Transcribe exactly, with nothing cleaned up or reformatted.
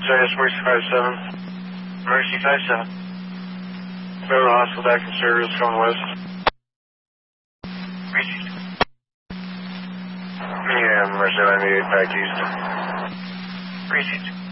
Sorry, it's Mercy five seven. Mercy five seven. Go to the hospital back in service going west. Received. Yeah, Mercy ninety-eight back east. Received.